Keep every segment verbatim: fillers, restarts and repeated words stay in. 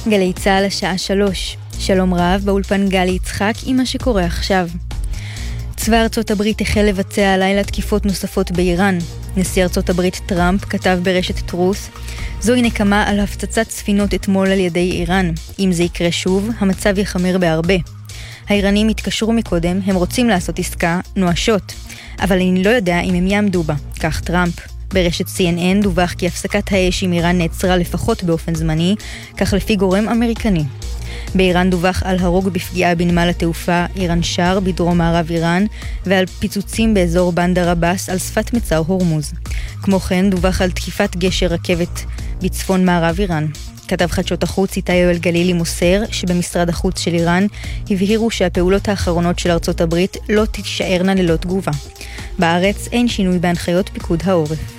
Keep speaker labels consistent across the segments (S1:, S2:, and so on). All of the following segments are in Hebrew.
S1: גלי צהל השעה שלוש. שלום רב, באולפן גלי יצחק עם מה שקורה עכשיו. צבא ארצות הברית החל לבצע הלילה תקיפות נוספות באיראן. נשיא ארצות הברית טראמפ כתב ברשת טרוס, זוהי נקמה על הפצצת ספינות אתמול על ידי איראן. אם זה יקרה שוב, המצב יחמיר בהרבה. האיראנים התקשרו מקודם, הם רוצים לעשות עסקה, נואשות, אבל אני לא יודע אם הם יעמדו בה, כך טראמפ. ברשת סי אן אן דווח כי הפסקת האש עם איראן נעצרה לפחות באופן זמני, כך לפי גורם אמריקני. באיראן דווח על הרוג בפגיעה בנמל התעופה איראן שער בדרום מערב איראן, ועל פיצוצים באזור בנדר עבאס על שפת מצר הורמוז. כמו כן דווח על תקיפת גשר רכבת בצפון מערב איראן. כתב חדשות החוץ איתי יואל גלילי מוסר שבמשרד החוץ של איראן הבהירו שהפעולות האחרונות של ארצות הברית לא תישארנה ללא תגובה. בארץ אין שינוי בהנחיות פיקוד העורף.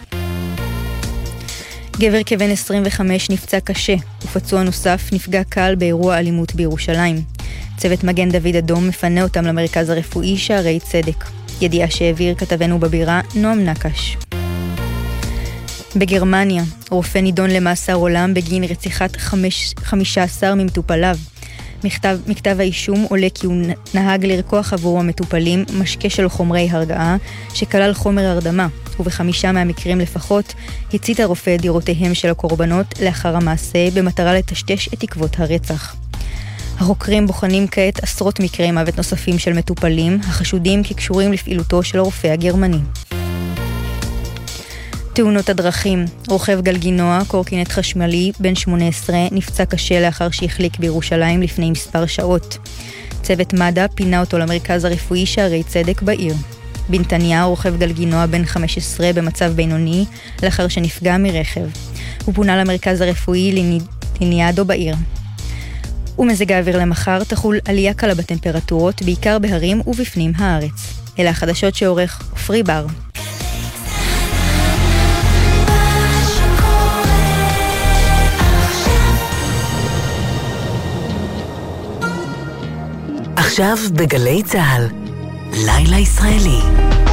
S1: גבר כבן עשרים וחמש נפצע קשה, ופצוע נוסף נפגע קל באירוע אלימות בירושלים. צוות מגן דוד אדום מפנה אותם למרכז הרפואי שערי צדק. ידיעה שהעביר כתבנו בבירה נועם נקש. בגרמניה, רופא נידון למאסר עולם בגין רציחת חמש, חמישה עשר ממטופליו. מכתב, מכתב האישום עולה כי הוא נהג לרקוח עבור המטופלים משקה של חומרי הרגעה שכלל חומר הרדמה, ובחמישה מהמקרים לפחות הצית הרופא דירותיהם של הקורבנות לאחר המעשה במטרה לטשטש את תקוות הרצח. החוקרים בוחנים כעת עשרות מקרי מוות נוספים של מטופלים החשודים כקשורים לפעילותו של הרופא הגרמני. תאונות הדרכים. רוכב גלגינוע, קורקינט חשמלי, בן שמונה עשרה, נפצע קשה לאחר שהחליק בירושלים לפני מספר שעות. צוות מד"א פינה אותו למרכז הרפואי שערי צדק בעיר. בנתניה, רוכב גלגינוע בן חמש עשרה במצב בינוני, לאחר שנפגע מרכב. הוא פונה למרכז הרפואי לניאדו בעיר. ומזג האוויר למחר תחול עלייה קלה בטמפרטורות, בעיקר בהרים ובפנים הארץ. אלה החדשות שעורך אופרי בר.
S2: עכשיו בגלי צהל, לילה ישראלי.